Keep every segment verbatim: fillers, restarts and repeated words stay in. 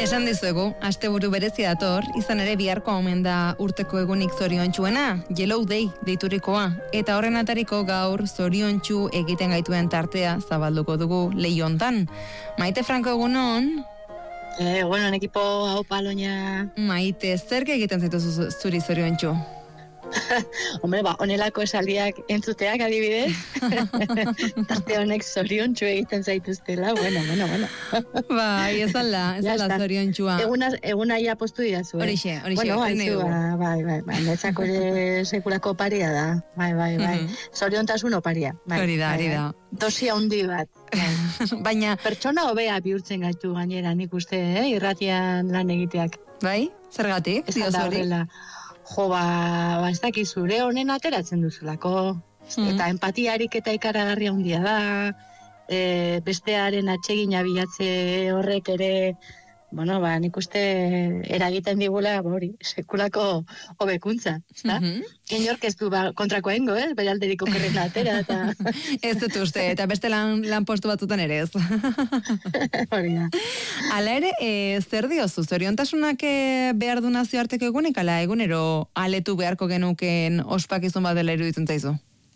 Esan dizuegu, asteburu berezi dator, izan ere biharko omen da urteko egunik zoriontsuena, Yellow Day deiturikoa, eta horren atariko gaur zoriontsu egiten gaituen tartea zabalduko dugu lehiontan. Maite Franco, egunon? Eh, bueno, en equipo hau paloña. Maite, zer egiten zaitu zuri zoriontsu? Hombre, ba, onelako esaldiak entzuteak adibidez. Tarte honek zoriontsu egiten zaituztela, bueno, bueno, bueno. Bai, ez ala, ez ala zoriontsua. Eguna, eguna ia postu didazu, eh? Horixe, horixe. Bueno, haizu, ba, bai, bai, bai, netzako ere sekulako paria da, bai, bai, bai. Zoriontasun oparia, bai. Hori da, hori da. Dosia handi bat. Baina... Pertsona hobea bihurtzen gaitu gainera, nik uste, eh? Irratian lan egiteak. Bai, zergatik? Ez da horrela. Jo, ba, ba, ez dakiz zure honen ateratzen duzulako. Mm. Eta empatiarik eta ikaragarri handia da, e, bestearen atsegina bilatze horrek ere, bueno, ba, nik uste eragiten digula, hori, sekulako hobekuntza, ezta? Mm-hmm. Inork ez du ba, kontrako engo, eh? Beralderiko kerrena atera, eta... ez dut uste, eta beste lan, lan postu batzutan ere ez. Hori da. Ala ere, e, zer diozu, zoriontasunak behar du nazioarteko egunik, ala egunero aletu beharko genuken ospakizun bat dela iruditzen zaizu?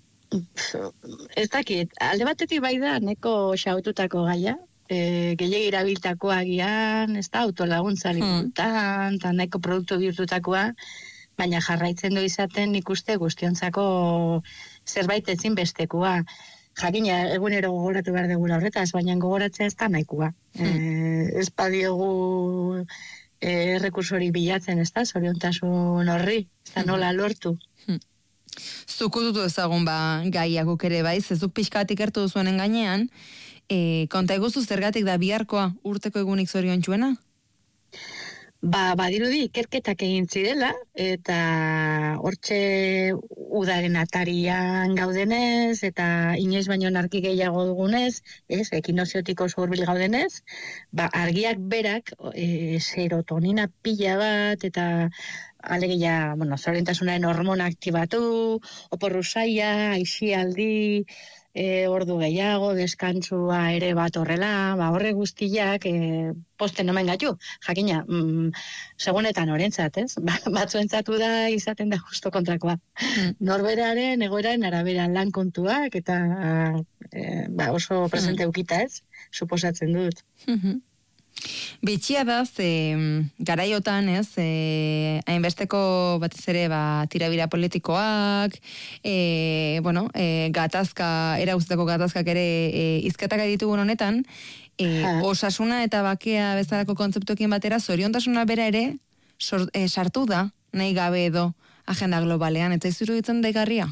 Ez dakit, alde batetik bai da, neko xaututako gaia, E, gehiagi irabiltakoa gian, ez da, autolaguntza likutan, eta nahiko produktu bihurtutakoa, baina jarraitzen du izaten nik uste guztiontzako zerbait ezin bestekoa. Jakina, egunero gogoratu behar degula horretaz, baina gogoratzea ez da nahikoa. Hmm. E, ez badiogu e, rekursori bilatzen, ez da, zoriontasun horri, ez da nola lortu. Hmm. Zukututu ezagun ba gaiaguk ere bai, zezuk pixkatik ertu duzuenen gainean, E, konta eguzu zergatik da biharkoa urteko egunik zoriontsuena? Ba, badirudi ikerketak egin zirela, eta hortxe udaren atarian gaudenez, eta inoiz baino argi gehiago dugunez, ez, ekinosiotiko zurbil gaudenez, ba, argiak berak e, serotonina pila bat, eta alegia, bueno, zoriontasunaren hormona aktibatu, oporru saia, aixialdi, E, ordu gehiago, deskantzua ere bat horrela, ba, horre guztiak e, posten omen gaitu. Jakina, mm, segunetan orentzat, ez? Ba, batzuentzatu da izaten da justo kontrakoa. Mm. Norberaren, egoeraren arabera lan kontuak, eta e, ba, oso presente mm. ukita, ez? Suposatzen dut. Mm-hmm. Bitxia da, ze garaiotan, ez, e, hainbesteko batez ere, ba, tirabira politikoak, e, bueno, e, gatazka, erauzteko gatazkak ere e, izketak ditugun honetan, e, osasuna eta bakea bezalako kontzeptuekin batera, zoriontasuna bera ere sor, e, sartu da, nahi gabe edo agenda globalean, eta izuru ditzen daigarria?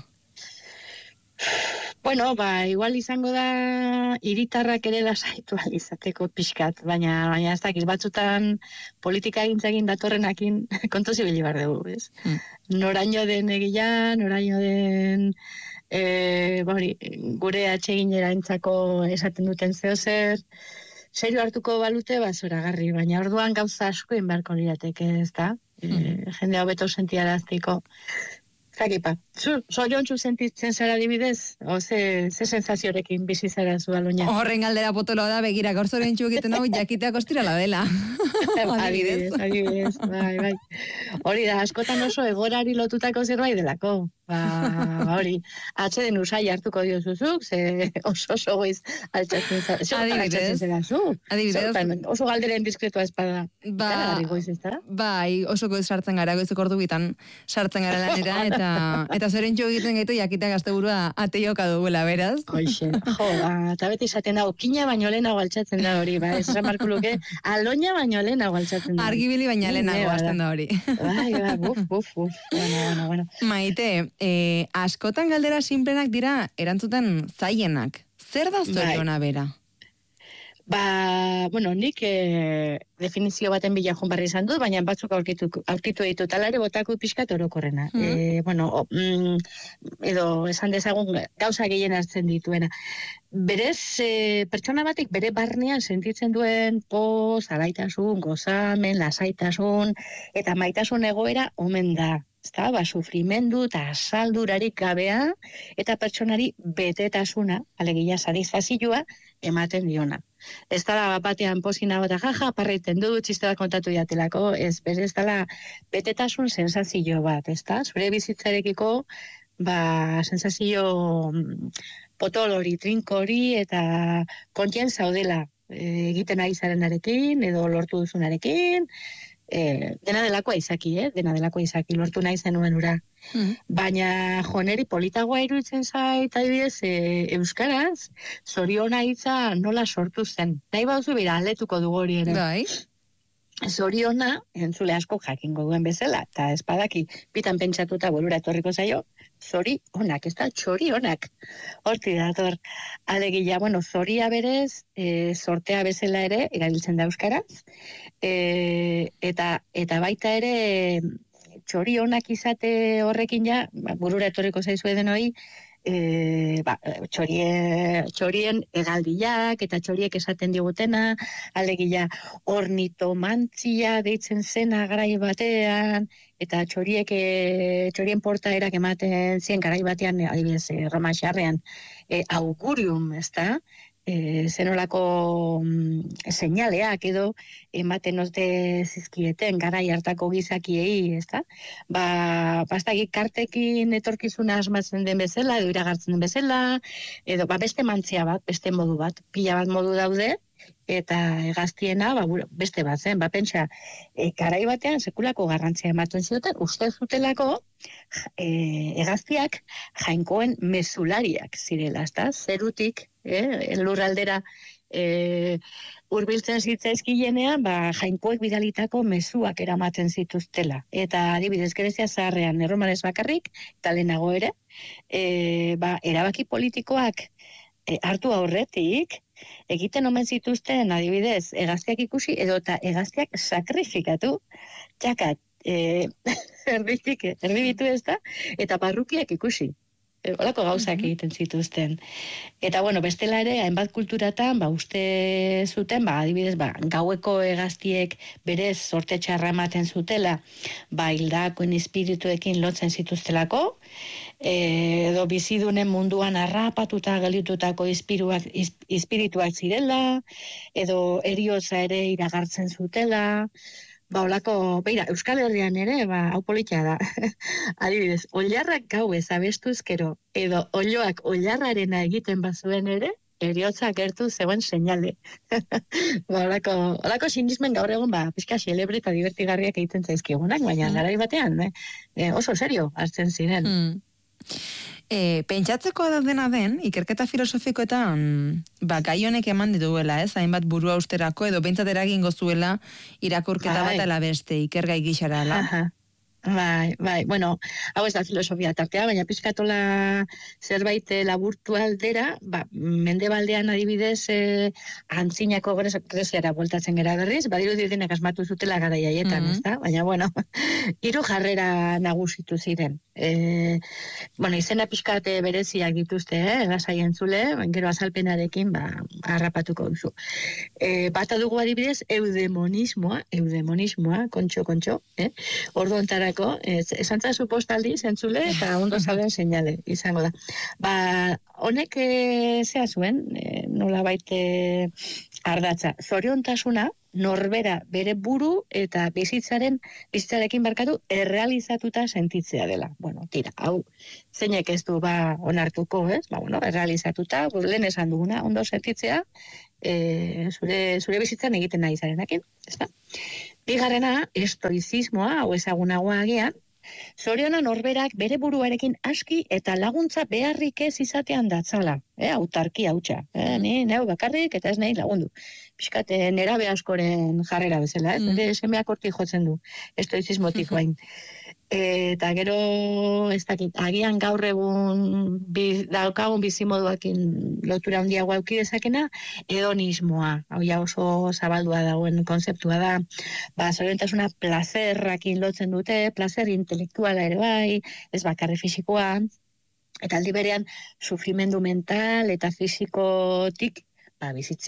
Bueno, ba, igual izango da hiritarrak ere lasaitu izateko pixkat, baina, baina ez dakit batzutan politika egintzagin datorrenakin kontu zibili bar dugu, ez? Hmm. Noraino den egia, noraino den e, bori, gure atseginera entzako esaten duten zeo zer, serio hartuko balute bazoragarri, baina orduan gauza asko inbarko lirateke, ez da? Hmm. E, jende hobeto sentiaraztiko. Zakipa, zoriontsu sentitzen zara dibidez, o ze, ze sensaziorekin bizi zara zu aloña? Horren galdera potoloa da, begira, gaur zoriontsu egiten hau jakiteak ostirala dela. Adibidez, adibidez, bai, bai. Hori da, askotan oso egorari lotutako zerbait delako. Ba, hori, atxeden usai hartuko diozuzuk, ze oso oso goiz altxatzen zara. Adibidez. Adibidez. Oso galderen diskretua espada. Ba, goiz ez da? Bai, oso goiz sartzen gara, goizeko ordu bitan sartzen gara lanera, eta eta zorentxo egiten gaitu jakiteak asteburua ateioka dugula, beraz. Hoixe, jo, ba, eta beti izaten da, okina baino lehenago altxatzen da hori, ba, ez esan markuluke, aloña baino lehenago altxatzen da. Argibili baino lehenago hasten da hori. Bai, bai, buf, buf, buf. Bueno, bueno, bueno. Maite, eh, askotan galdera simplenak dira erantzuten zaienak. Zer da zoriona bera? Ba, bueno, nik e, definizio baten bila joan barri izan dut, baina batzuk aurkitu, aurkitu ditut, alare botako pixkat orokorrena. Mm. E, bueno, o, mm, edo esan dezagun gauza gehien hartzen dituena. Berez, e, pertsona batek bere barnean sentitzen duen poz, alaitasun, gozamen, lasaitasun, eta maitasun egoera omen da. ezta, ba, sufrimendu eta asaldurarik gabea, eta pertsonari betetasuna, alegia satisfazioa, ematen diona. Ez dala batean pozina eta jaja, parreiten du, txiste bat kontatu jatelako, ez, ez dala betetasun sensazio bat, ez da? Zure bizitzarekiko, ba, sensazio potolori, trinkori, eta kontien zaudela e, egiten ari zarenarekin, edo lortu duzunarekin, e, dena delakoa izaki, eh? Dena delakoa izaki, lortu nahi zenuen ura. Mm. Baina joneri politagoa iruditzen zait, adibidez, e, euskaraz, zoriona hitza nola sortu zen. Nahi bauzu bera, aletuko dugu hori ere. Bai. Zoriona, entzule asko jakingo duen bezala, eta espadaki, bitan pentsatuta burura etorriko zaio, zori onak, ez da, txori onak. Horti dator, alegia, bueno, zoria berez, e, sortea bezala ere, erabiltzen da euskaraz, e, eta, eta baita ere, txori onak izate horrekin ja, burura etorriko zaizu edenoi, E, ba, txorie, txorien egaldiak eta txoriek esaten digutena, alegia ornitomantzia deitzen zena garai batean, eta txoriek e, txorien portaerak ematen zien garai batean, adibidez, e, Roma xarrean, e, augurium, ez da? E, zenolako mm, seinaleak edo ematen ozde zizkieten garai hartako gizakiei, ez da? Ba, bastagi kartekin etorkizuna asmatzen den bezala, edo iragartzen den bezala, edo ba, beste mantzia bat, beste modu bat, pila bat modu daude, eta hegaztiena, ba, beste bat zen, ba, pentsa, e, garai batean sekulako garrantzia ematen zioten, uste zutelako, e, hegaztiak jainkoen mezulariak zirela, ez da? Zerutik, eh, lurraldera eh, hurbiltzen zitzaizkilenean, ba, jainkoek bidalitako mezuak eramaten zituztela. Eta adibidez Grezia zaharrean erromanez bakarrik, eta lehenago ere, e, ba, erabaki politikoak e, hartu aurretik, egiten omen zituzten adibidez hegaztiak ikusi, edo eta hegaztiak sakrifikatu, txakat, e, erditik, erdibitu ez da, eta barrukiak ikusi. Olako gauzak egiten zituzten. Eta, bueno, bestela ere, hainbat kulturatan, ba, uste zuten, ba, adibidez, ba, gaueko hegaztiek berez sorte txarra ematen zutela, ba, hildakoen espirituekin lotzen zituztelako, e, edo bizidunen munduan harrapatuta gelitutako espirituak, espirituak zirela, edo eriotza ere iragartzen zutela. Ba, olako, beira, Euskal Herrian ere, ba, hau politia da. Adibidez, oilarrak gauez abestuzkero, edo oioak oilarrarena egiten bazuen ere, eriotza gertu zegoen seinale. Ba, olako, olako sinismen gaur egun, ba, pixka xelebre eta divertigarriak egiten zaizkigunak, baina mm. garai batean, eh? E, oso serio hartzen ziren. Mm. E, pentsatzeko dena den, ikerketa filosofikoetan, ba, gai honek eman dituela, ez? Hainbat burua usterako, edo behintzat eragingo zuela irakurketa bat ala beste, ikergai gixarala. Aha. Bai, bai, bueno, hau ez da filosofia tartea, baina pizkatola zerbait laburtu aldera, ba, mendebaldean adibidez e, antzinako Greziara bueltatzen gera berriz, badiru direnak asmatu zutela gara jaietan, mm-hmm. ez da? Baina, bueno, hiru jarrera nagusitu ziren. E, bueno, izena pizkate bereziak dituzte, eh, lasai entzule, gero azalpenarekin, ba, harrapatuko duzu. E, bata dugu adibidez, eudemonismoa, eudemonismoa, kontxo-kontxo, eh? Ordu ontara esan zazu postaldi, zentzule, eta ondo zauden seinale, izango da. Ba, honek e, zea zuen, e, nola baite ardatza, zoriontasuna, norbera bere buru eta bizitzaren, bizitzarekin barkatu, errealizatuta sentitzea dela. Bueno, tira, hau, zeinek ez du ba onartuko, ez? Ba, bueno, errealizatuta, lehen esan duguna, ondo sentitzea, e, zure, zure bizitzan egiten nahi zarenakin, ez da? Bigarrena, estoizismoa, hau ezagunagoa agian, zoriona norberak bere buruarekin aski eta laguntza beharrik ez izatean datzala. Eh, autarkia hautsa. Eh, ni neu bakarrik eta ez nahi lagundu. Piskate nerabe askoren jarrera bezala, eh? Nire semeak hortik jotzen du, estoizismotik bain. Eta gero, ez dakit, agian gaur egun biz, daukagun bizimoduakin lotura handiagoa auki dezakena, hedonismoa, hau ja oso zabaldua dagoen konzeptua da, ba, zoriontasuna plazerrakin lotzen dute, plazer intelektuala ere bai, ez bakarri fisikoa, eta aldi berean sufrimendu mental eta fisikotik ba, bizitzea.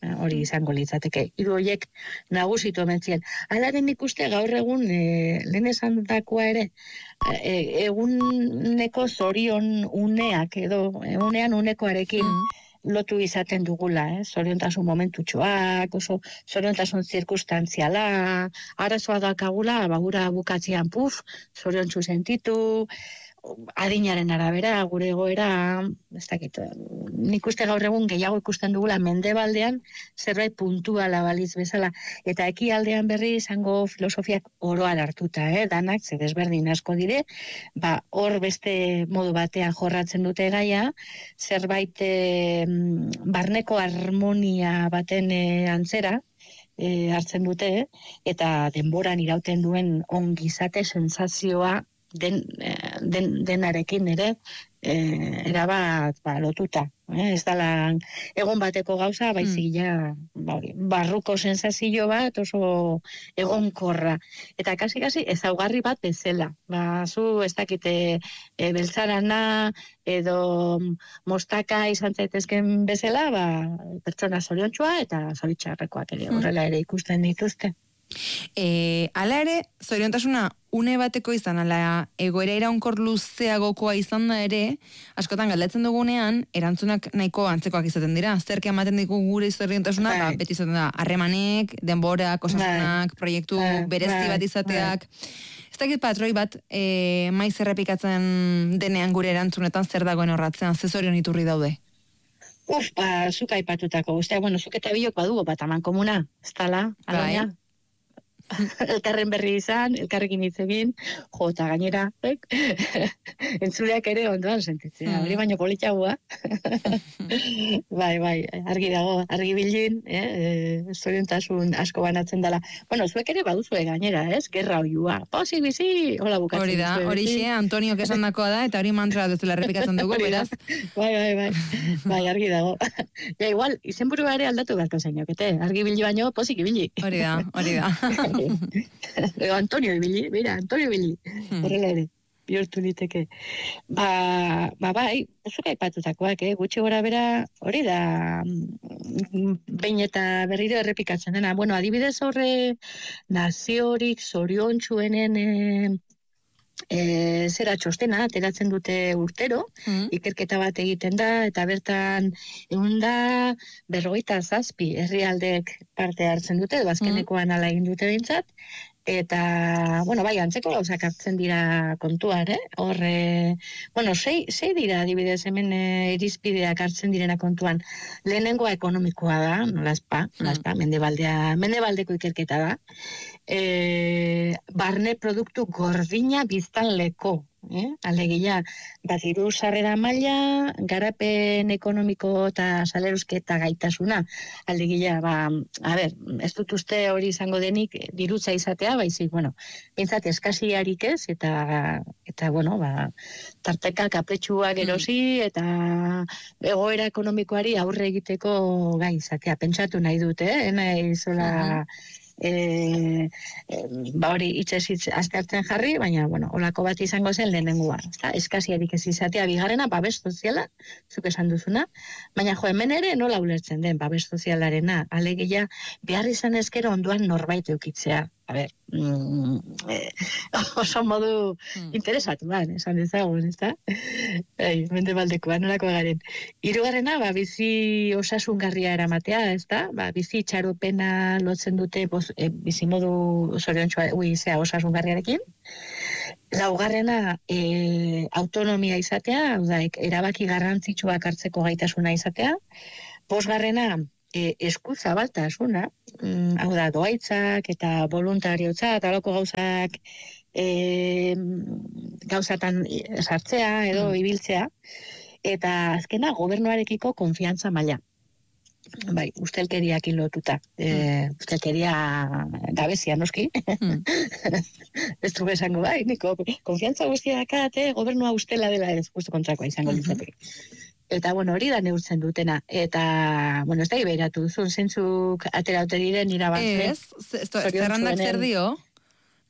hori izango litzateke. Hiru horiek nagusitu omentzien. Alaren ikuste gaur egun, e, lehen esan dakoa ere, e, eguneko zorion uneak, edo egunean unekoarekin, mm. lotu izaten dugula, eh? Zoriontasun momentutxoak, oso zoriontasun zirkustantziala, arazoa dakagula, bagura bukatzean puf, zoriontsu sentitu, adinaren arabera, gure egoera, ez dakit, nik uste gaur egun gehiago ikusten dugula mendebaldean zerbait puntuala baliz bezala, eta ekialdean berri izango filosofiak oroan hartuta, eh? Danak, ze desberdin asko dire, ba, hor beste modu batean jorratzen dute gaia, zerbait eh, barneko harmonia baten eh, antzera, eh, hartzen dute, eh? Eta denboran irauten duen ongizate sensazioa Den, den, denarekin ere e, erabat ba, lotuta. Eh? Ez dala egon bateko gauza, baizik ja ba, barruko sensazio bat oso egonkorra. Eta kasi-kasi ezaugarri bat bezala. Ba, zu ez dakite e, beltzarana edo mostaka izan zaitezken bezala, ba, pertsona zoriontsua eta zoritxarrekoak ere horrela ere ikusten dituzte. E, ala ere, zoriontasuna une bateko izan, ala egoera iraunkor luzeagokoa izan da ere, askotan galdetzen dugunean, erantzunak nahiko antzekoak izaten dira. Zerke ematen diku gure zoriontasuna, ba, beti izaten da, harremanek, denborak, osasunak, proiektu berezi bat izateak. Ez dakit patroi bat, e, maiz errepikatzen denean gure erantzunetan zer dagoen horratzean, ze zorion iturri daude? Uf, ba, zuk aipatutako, guztia, bueno, zuk eta bilok badugu bat aman komuna, ez tala, alonia. Elkarren berri izan, elkarrekin hitz egin, jo, eta gainera, entzuleak ere ondoan sentitzea, hori baino politxagua. Bai, bai, argi dago, argi bilin, eh, zoriontasun asko banatzen dela. Bueno, zuek ere baduzue gainera, ez? Gerra oiua, posi bizi, hola bukatzen. Hori da, hori xe, Antonio kesan dakoa da, eta hori mantra duzula errepikatzen dugu, beraz. Bai, bai, bai, bai, argi dago. Ja, igual, izenburua ere aldatu beharko zainokete, argi bili baino, posik ibili. Hori da, hori da. Ego Antonio ibili, mira, Antonio ibili, horrela ere, bihurtu liteke. Ba, ba bai, zuka aipatutakoak, eh? Gutxi gora bera, hori da, behin eta berriro errepikatzen dena. Bueno, adibidez horre, naziorik zoriontsuenen eh, E, zera txostena, ateratzen dute urtero, mm. ikerketa bat egiten da, eta bertan egun da berrogeita zazpi herrialdeek parte hartzen dute, edo azkenekoan ala egin dute bintzat, eta, bueno, bai, antzeko gauzak hartzen dira kontuan, eh? Hor, e, bueno, sei, sei dira adibidez hemen e, irizpideak hartzen direna kontuan. Lehenengoa ekonomikoa da, nolazpa, nolazpa, mm. mendebaldea, mendebaldeko ikerketa da. E, barne produktu gordina biztanleko, eh? Alegia, bat diru sarrera maila, garapen ekonomiko eta salerusketa gaitasuna. Alegia, ba, a ber, ez dut uste hori izango denik dirutza izatea, baizik, bueno, pintzat eskasiarik ez, eta, eta bueno, ba, tarteka kapretxuak erosi, eta egoera ekonomikoari aurre egiteko gai izatea. Pentsatu nahi dute, eh? Nahi zola... E, e, ba hori hitzez hitz aztertzen jarri, baina, bueno, olako bat izango zen lehenengoa. Eskasiarik ez izatea, bigarrena, babes soziala, zuk esan duzuna, baina jo, hemen ere nola ulertzen den babes sozialarena, alegia, behar izan ezkero onduan norbait eukitzea. A ber, mm, eh, oso modu mm. interesatu, ban, esan dezagun, ez da? Ei, mendebaldekoa, nolako garen. Hirugarrena, ba, bizi osasungarria eramatea, ez da? Ba, bizi itxaropena lotzen dute boz, e, bizi modu zoriontsua, ui, zea, osasungarriarekin. Laugarrena, e, autonomia izatea, hau da, erabaki garrantzitsuak hartzeko gaitasuna izatea. Bosgarrena, E, esku zabaltasuna, mm, hau da, doaitzak eta voluntariotza, eta loko gauzak e, gauzatan sartzea edo mm. ibiltzea, eta azkena gobernuarekiko konfiantza maila. Bai, ustelkeriakin lotuta. E, mm. Ustelkeria gabezia, noski. Mm. Ez du besango, bai, niko, konfiantza guztia dakate, gobernua ustela dela ez, guztu kontrakoa izango litzateke. Mm-hmm. Eta, bueno, hori da neurtzen dutena. Eta, bueno, ez da ibeiratu duzun, zentzuk ateraute diren irabatzen. Ez, zerrandak zer dio?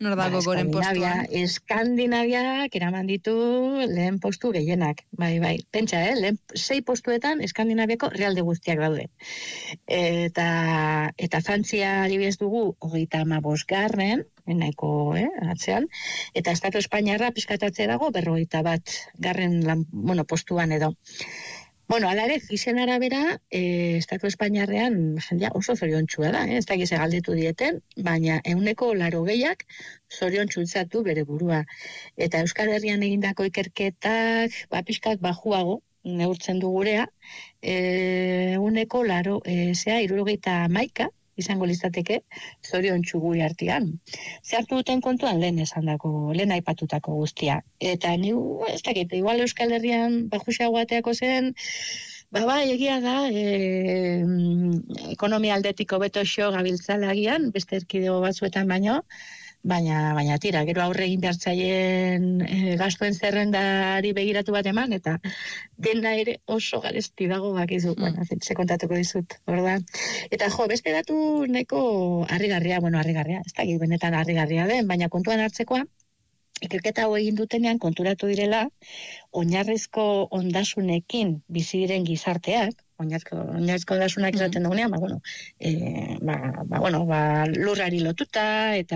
Nor dago ba, goren postuan? Eskandinaviak eraman ditu lehen postu gehienak. Bai, bai. Pentsa, eh? Lehen sei postuetan Eskandinaviako realde guztiak daude. Eta, eta Frantzia adibidez dugu hogeita hamabost garren, nahiko, eh, atzean, eta Estatu Espainiarra pizkatatze dago berrogeita bat garren lan, bueno, postuan edo. Bueno, ala ere, izen arabera, eh, Estatu Espainiarrean jendea oso zoriontsua da, eh? Ez da gize galdetu dieten, baina euneko laro gehiak zoriontsutzatu bere burua. Eta Euskal Herrian egindako ikerketak, ba, pixkat bajuago, neurtzen du gurea, eh, euneko laro, eh, zea, irurogeita maika, izango listateke, zoriontsu gure artean. Zertu duten kontuan lehen esandako, lehen aipatutako guztia. Eta ni, ez dakit, igual Euskal Herrian bajuxeago ateako zen, ba, bai, egia da, e, ekonomia aldetiko beto xo gabiltzalagian, beste erkidego batzuetan baino, baina, baina tira, gero aurre egin behartzaien e, gastuen zerrendari begiratu bat eman, eta dena ere oso garesti dago bakizu, mm. bueno, ze kontatuko dizut, orduan. Eta jo, beste datu nahiko harrigarria, bueno, harrigarria, ez da, benetan harrigarria den, baina kontuan hartzekoa, ikerketa hau egin dutenean konturatu direla, oinarrizko ondasunekin bizi diren gizarteak, oinarrizko, oinarrizko ondasunak izaten dugunean, ba, bueno, e, ba, ba, bueno, ba, lurrari lotuta, eta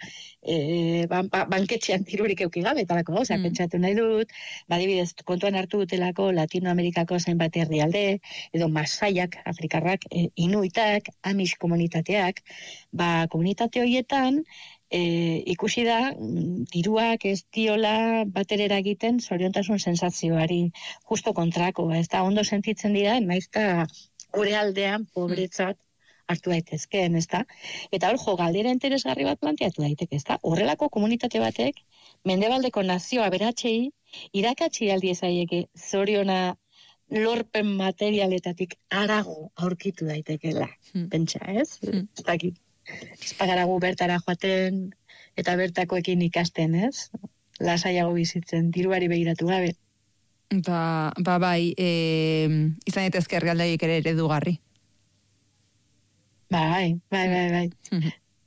e, ba, ba, banketxean tirurik euki gabe, eta lako gauza, mm. pentsatu nahi dut, ba, dibidez, kontuan hartu dutelako Latinoamerikako zenbat herrialde, edo Masaiak, Afrikarrak, e, Inuitak, Amish komunitateak, ba, komunitate horietan, E, ikusi da, diruak ez diola baterera egiten zoriontasun sensazioari justo kontrako, ez da, ondo sentitzen dira, naizta gure aldean pobretzat hartu daitezkeen, ez da? Eta hor, jo, galdera interesgarri bat planteatu daiteke, ez da? Horrelako komunitate batek, mendebaldeko nazioa beratxei, irakatsi aldi ezaieke zoriona lorpen materialetatik arago aurkitu daitekela, hmm. pentsa, ez? Hmm. Ez dakit. Espagaragu bertara joaten eta bertakoekin ikasten, ez? Lasaiago bizitzen, diruari begiratu gabe. Ba, ba bai, e, izan daitezke herrialdeek ere eredugarri. Bai, bai, bai, bai.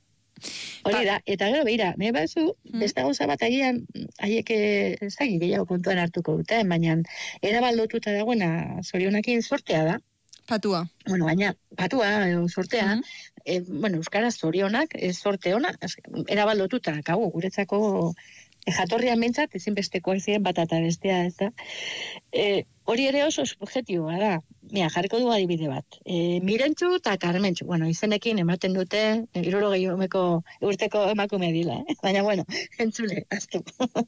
Hori da, eta gero behira, me bazu, beste gauza bat agian, haiek ez da gehiago kontuan hartuko dute, baina erabaldotuta dagoena zorionakin sortea da. Patua. Bueno, baina, patua, edo sortea, uh -huh. e, bueno, euskaraz zorionak, e, sorte ona, erabaldotuta, kagu, guretzako e, jatorrian mentzat, ezinbesteko ziren bat eta bestea, ez da. E, hori ere oso subjetiboa da. Mira, jarriko du adibide bat. E, Mirentxu eta Karmentxu, bueno, izenekin ematen dute, hirurogei urteko emakume dila, eh? Baina, bueno, entzule, aztu.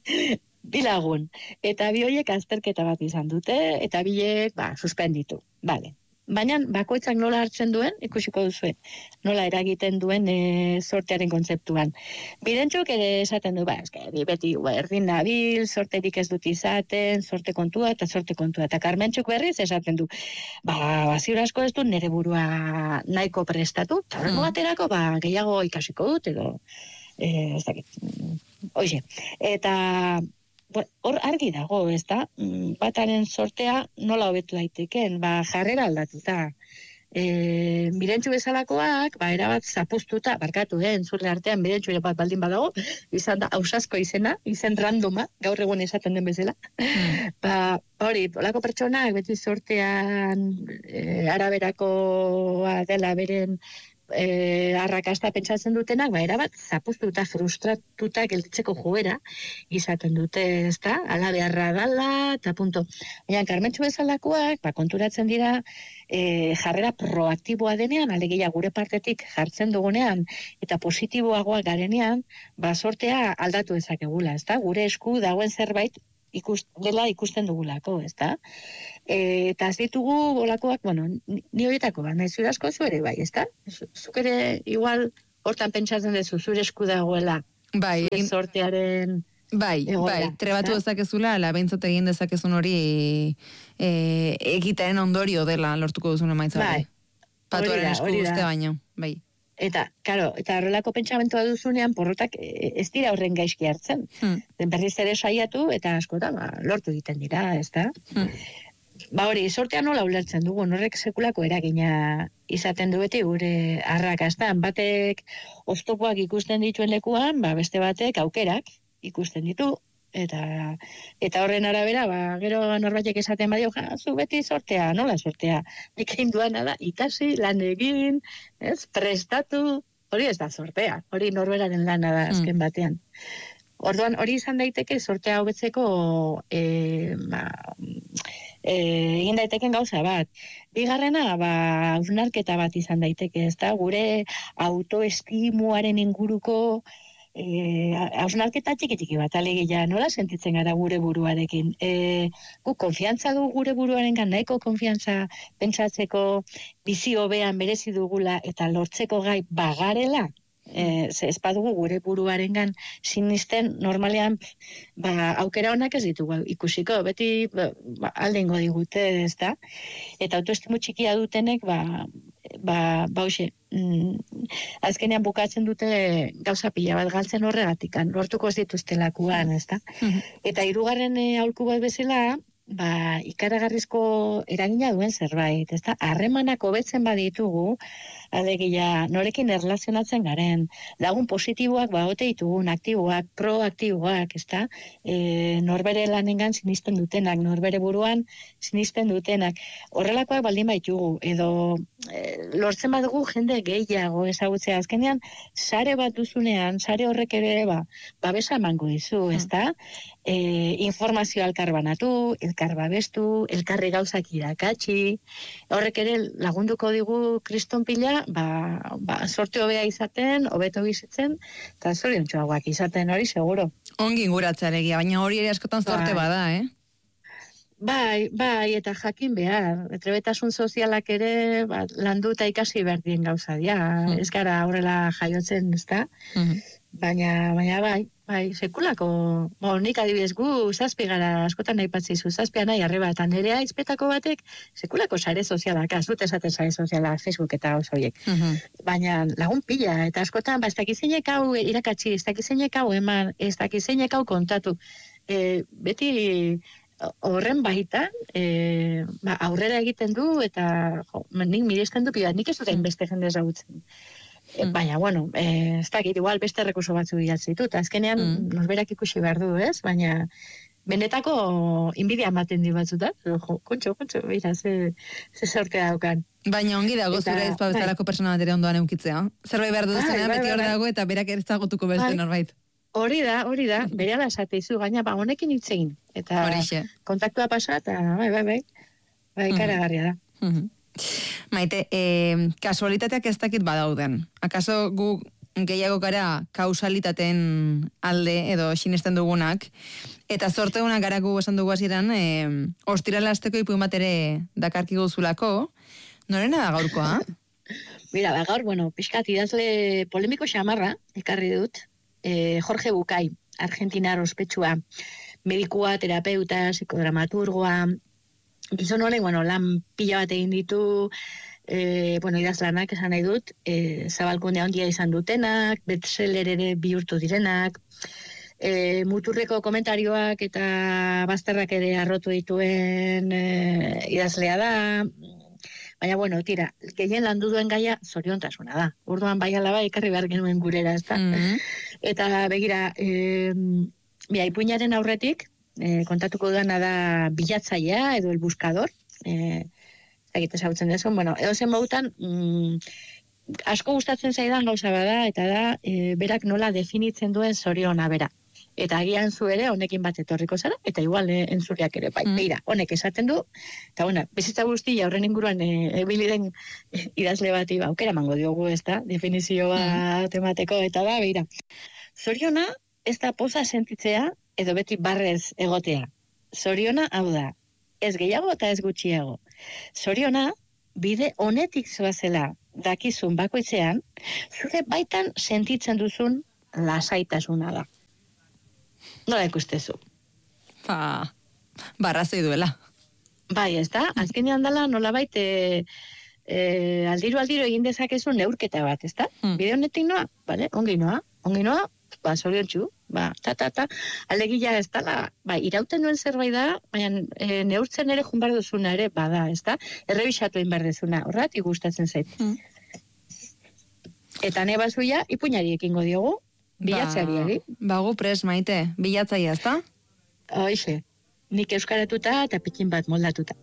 Bilagun. Eta bi horiek azterketa bat izan dute, eta biek, ba, suspenditu. Vale. Baina bakoitzak nola hartzen duen, ikusiko duzue, nola eragiten duen e, sortearen kontzeptuan. Bidentxok ere esaten du, ba, eske, beti ba, erdin nabil, sorterik ez dut izaten, sorte kontua eta sorte kontua. Eta Karmentxuk berriz esaten du, ba, baziur asko ez dut nire burua nahiko prestatu, eta horrengo baterako, ba, gehiago ikasiko dut, edo, e, ez dakit, oixe. Eta hor argi dago, ez da? Bataren sortea nola hobetu daiteken, ba, jarrera aldatuta. E, Mirentxu bezalakoak, ba, erabat zapuztuta, barkatu, eh, entzurle artean, Mirentxu ere bat baldin badago, izan da, hausasko izena, izen randoma, gaur egun esaten den bezala. Mm. Ba, hori, olako pertsonak, beti sortean e, araberakoa dela beren E, arrakasta pentsatzen dutenak, ba, erabat zapuztuta, frustratuta gelditzeko joera izaten dute, ez da? Ala beharra dala, eta punto. Baina, Karmentxu bezalakoak, ba, konturatzen dira, e, jarrera proaktiboa denean, alegia gure partetik jartzen dugunean, eta positiboagoa garenean, ba, sortea aldatu ezakegula, ez da? Gure esku dagoen zerbait ikust, dela ikusten dugulako, ez da? E, eta ez ditugu olakoak, bueno, ni horietako, ba, nahi zure asko zure, bai, ez da? Zuk ere, igual, hortan pentsatzen dezu, zure esku dagoela, bai, zure sortearen... Bai, egola, bai, trebatu dezakezula, ala behintzat egin dezakezun hori e, egiten ondorio dela lortuko duzun emaitza. Bai, patuaren esku guzte baino, bai. Eta, karo, eta horrelako pentsamentua duzunean, porrotak ez dira horren gaizki hartzen. Hmm. Berriz ere saiatu, eta askotan, ba, lortu egiten dira, ez da? Hmm. ba hori, sortea nola ulertzen dugu, horrek sekulako eragina izaten du beti gure arrakastan. Batek oztopoak ikusten dituen lekuan, ba beste batek aukerak ikusten ditu. Eta eta horren arabera, ba, gero norbaitek esaten badio, ja, zu beti sortea, nola sortea? Nik egin duana da, ikasi, lan egin, ez, prestatu, hori ez da sortea, hori norberaren lana da azken batean. Orduan, hori izan daiteke sortea hobetzeko e, ba, e, egin daiteken gauza bat. Bigarrena, ba, hausnarketa bat izan daiteke, ez da, gure autoestimuaren inguruko Eh, hausnarketa txiki-txiki bat, alegia, nola sentitzen gara gure buruarekin. Eh, gu konfiantza du gure buruarengan, nahiko konfiantza pentsatzeko bizi hobean merezi dugula eta lortzeko gai bagarela. Eh, ze ez badugu gure buruarengan sinisten normalean ba, aukera honak ez ditugu ikusiko, beti ba, aldengo digute, ez da? Eta autoestimu txikia dutenek, ba, ba, ba hoxe, mm, azkenean bukatzen dute gauza pila bat galtzen horregatikan, lortuko ez dituztelakuan, ez da? Eta hirugarren e, aholku bat bezala, ba, ikaragarrizko eragina duen zerbait, ez da? Harremanak hobetzen baditugu, alegia, norekin erlazionatzen garen, lagun positiboak baote ditugun, aktiboak, proaktiboak, ez da? E, norbere lanengan sinisten dutenak, norbere buruan sinisten dutenak. Horrelakoak baldin baitugu, edo e, lortzen badugu jende gehiago ezagutzea. Azkenean, sare bat duzunean, sare horrek ere, ba, babesa emango dizu, ez da? E, informazio elkar banatu, elkar babestu, elkarri gauzak irakatsi, horrek ere lagunduko digu kriston pila, ba, ba, sorte hobea izaten, hobeto bizitzen, eta zoriontsuagoak izaten, hori seguro. Ongi inguratzea baina hori ere askotan zorte bada, eh? Bai, bai, eta jakin behar. Trebetasun sozialak ere ba, landu eta ikasi behar dien gauza dia. Mm. Ez gara horrela jaiotzen, ez da? Mm. Baina, baina bai, bai, sekulako, bo, nik adibidez gu, zazpi gara, askotan nahi patzizu, zazpia nahi arreba, eta nerea izpetako batek, sekulako sare sozialak, azut esaten sare sozialak, Facebook eta oso horiek. Mm-hmm. Baina lagun pila, eta askotan, ba, ez dakizeinek hau irakatsi, ez dakizeinek hau eman, ez dakizeinek hau kontatu. E, beti horren baitan, e, ba, aurrera egiten du, eta jo, nik miresten du pila, nik ez dut beste jende ezagutzen. Mm. Baina, bueno, eh, ez dakit, igual beste rekurso batzu bilatzen ditut. Azkenean, mm. norberak ikusi behar du, ez? Baina, benetako inbidia ematen di batzutan. Jo, kontxo, kontxo, bera, ze, ze sorte daukan. Baina ongi dago eta, zure ezpa bezalako persona bat ere ondoan eukitzea. Zerbait behar duzunean, beti hor dago eta berak ezagutuko beste bai. Norbait. Hori da, hori da, bere ala esateizu, gaina, ba, honekin hitzegin. Eta Horixe. Kontaktua pasa, eta bai, bai, bai, bai, karagarria da. Mm-hmm. Maite, eh, kasualitateak ez dakit badauden. Akaso gu gehiago gara kausalitateen alde edo sinesten dugunak, eta zorte honak gara gu esan dugu hasieran, eh, ostirala asteko ipuin bat ere dakarki guzulako, norena da gaurkoa? Mira, ba, gaur, bueno, pixkat idazle polemiko xamarra, ekarri dut, eh, Jorge Bucay, argentinar ospetsua, medikua, terapeuta, psikodramaturgoa, gizon horrek, bueno, lan pila bat egin ditu, e, bueno, idazlanak esan nahi dut, e, zabalkunde handia izan dutenak, bestseller ere bihurtu direnak, e, muturreko komentarioak eta bazterrak ere arrotu dituen e, idazlea da, baina, bueno, tira, gehien landu duen gaia zoriontasuna da. Orduan bai ala bai ekarri behar genuen gurera, ez da? Mm-hmm. Eta begira, e, bia, ipuinaren aurretik, E, kontatuko duana da bilatzailea edo el buscador, e, egite zautzen dezun, bueno, edo zen modutan, mm, asko gustatzen zaidan gauza bada, eta da, e, berak nola definitzen duen zoriona bera. Eta agian zu ere, honekin bat etorriko zara, eta igual e, entzuriak ere, bai, mm. beira, honek esaten du, eta bueno, bizitza guztia horren inguruan e, ebili den e, idazle bati, ba, aukera mango diogu, ez da, definizio bat mm. emateko, eta da, beira. Zoriona, ez da poza sentitzea, edo beti barrez egotea. Zoriona, hau da, ez gehiago eta ez gutxiago. Zoriona, bide honetik zoazela dakizun bakoitzean, zure baitan sentitzen duzun lasaitasuna da. Nola ikustezu? Ba, barrazoi duela. Bai, ez da, azkenean dela nola baite e, aldiro aldiro egin dezakezu neurketa bat, ez da? Hmm. Bide honetik noa, bale, ongi noa, ongi noa, ba, zoriontsu, ba, ta, ta, ta, alegia ez dala, ba, irauten nuen zerbait da, baina e, neurtzen ere junbar duzuna ere, bada, ez da, errebisatu egin behar duzuna, horrat, gustatzen zait. Hmm. Eta ne bazuia, ipuñari ekingo diogu, bilatzeari. Ba, gu pres, Maite, bilatzaia, ez da? Hoixe, nik euskaratuta eta pikin bat moldatuta.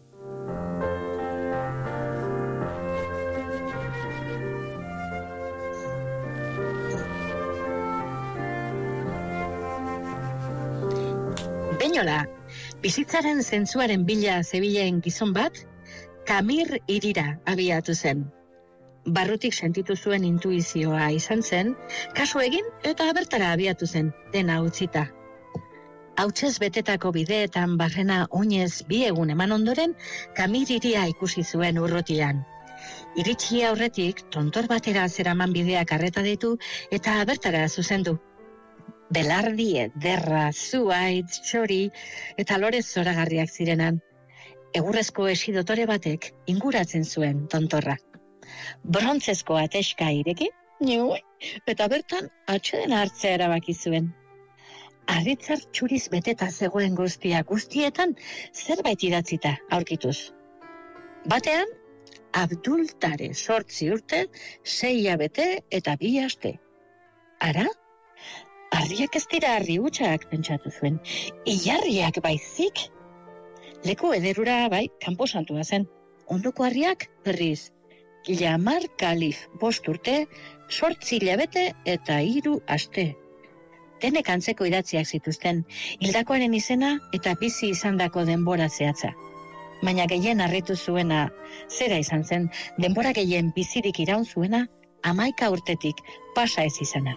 Beñola, bizitzaren zentzuaren bila zebilen gizon bat, Kamir irira abiatu zen. Barrutik sentitu zuen intuizioa izan zen, kasu egin eta bertara abiatu zen, dena utzita. Hautsez betetako bideetan barrena oinez bi egun eman ondoren, Kamir iria ikusi zuen urrutian. Iritsi aurretik, tontor batera zeraman bideak arreta ditu eta bertara zuzendu. Belardi, ederra, zuaitz, txori eta lorez zoragarriak zirenan. Egurrezko esidotore batek inguratzen zuen tontorra. Brontzezko ateska ireki, niu, eta bertan atxeden hartzea erabaki zuen. Arritzar txuriz beteta zegoen guztia guztietan zerbait idatzita aurkituz. Batean, Abdultare sortzi urte, sei abete eta bi aste. Ara? Harriak ez dira harri hutsak pentsatu zuen. Ilarriak baizik? Leku ederura bai, kanpo santua zen. Ondoko harriak berriz. Jamar Kalif, bost urte, sortzi hilabete eta hiru aste. Denek antzeko idatziak zituzten, hildakoaren izena eta bizi izandako denbora zehatza. Baina gehien harritu zuena, zera izan zen, denbora gehien bizirik iraun zuena, hamaika urtetik pasa ez izana.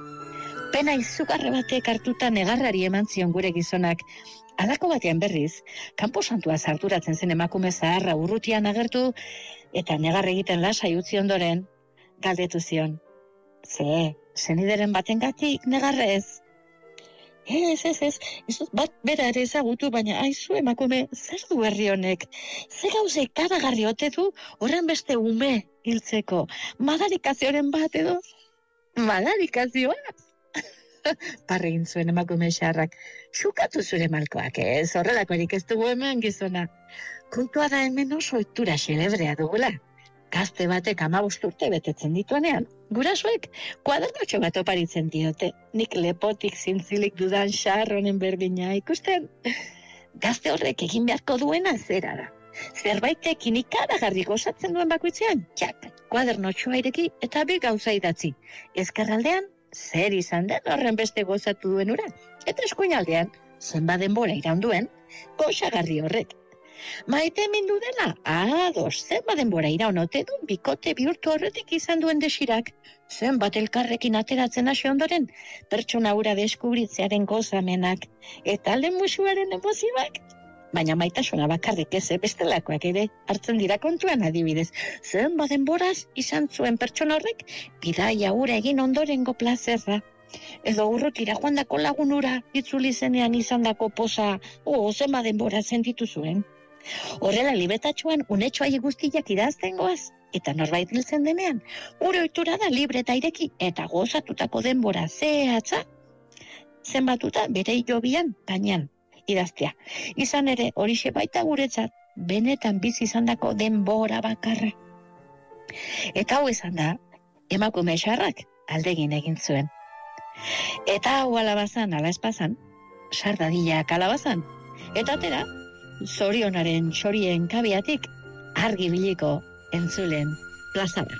Pena izugarre batek hartuta negarrari eman zion gure gizonak, halako batean berriz, kanpo santua sarturatzen zen emakume zaharra urrutian agertu, eta negar egiten lasai utzi ondoren, galdetu zion. Ze, zenideren batengatik negarrez? Ez, ez, ez, ez bat bera ere ezagutu, baina aizu emakume, zer du herri honek? Ze gauze karagarri ote du horren beste ume hiltzeko? Madarikazioaren bat edo? Madarikazioa? Parregin zuen emakume xarrak. Xukatu zure malkoak, ez horrelakorik ez dugu hemen gizona. Kontua da hemen oso ohitura xelebrea dugula. Gazte batek hamabost urte betetzen dituenean, gurasoek kuadernotxo bat oparitzen diote. Nik lepotik zintzilik dudan xar honen berdina ikusten. Gazte horrek egin beharko duena zera da. Zerbaitek ikaragarri gozatzen duen bakoitzean, jak, kuadernotxoa ireki eta bi gauza idatzi. Ezkerraldean, zer izan den horren beste gozatu duen ura. Eta eskuinaldean, zenba denbora iraunduen, gozagarri horrek. Maite mindu dela, ados, zenba denbora iraun-ote duen bikote bihurtu horretik izan duen desirak. Zenbat elkarrekin ateratzen hasi ondoren, pertsona hura deskubritzearen gozamenak, eta alden musuaren emozioak. Baina maitasuna bakarrik ez, bestelakoak ere, hartzen dira kontuan adibidez. Zenba denboraz izan zuen pertsona horrek, bidaia hura egin ondorengo plazerra. Edo urrutira joandako lagunura, itzuli zenean izandako poza, o zenba denbora sentitu zuen. Horrela libetatxoan unetxoai guztiak idazten goaz, eta norbait hiltzen denean, gure ohitura da libre eta ireki, eta gozatutako denbora zehatza, zenbatuta bere jobian gainean idaztea. Izan ere, horixe baita guretzat, benetan bizi izandako denbora bakarra. Eta hau izan da, emakume xarrak aldegin egin zuen. Eta hau alabazan, ala espazan, sardadillak alabazan, eta atera, zorionaren xorien kabiatik argi biliko entzulen plazara.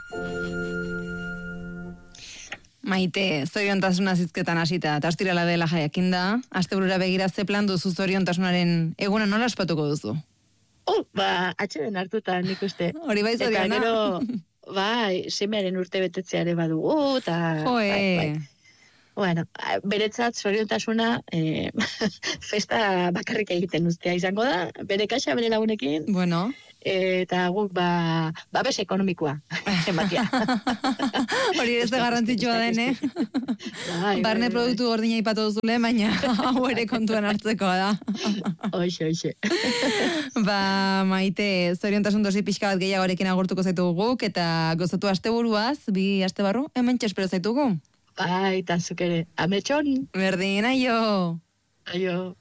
Maite, zoriontasuna zizketan hasita, eta astirala dela jaiakin da, asteburura begira ze plan duzu zoriontasunaren eguna nola ospatuko duzu? Oh, ba, atxeden hartuta nik uste. Hori bai zoriona. Eta gero, bai, semearen urte betetzeare badugu, eta... Joe! Bai, bai. Bueno, beretzat zoriontasuna eh, festa bakarrik egiten ustea izango da, bere kaxa, bere lagunekin. Bueno. Eta guk ba, babes ekonomikoa ematia. Hori ez da garrantzitsua den, eh? Bai, Barne bai, produktu gordina ipatu duzule, baina hau ere kontuan hartzekoa da. Hoxe, hoxe. Ba, Maite, zoriontasun dosi pixka bat gehiagorekin agurtuko zaitugu guk, eta gozatu asteburuaz, bi aste barru, hemen txespero zaitugu. Bai, eta zuk ere. Ametxon. Berdin, aio. Aio.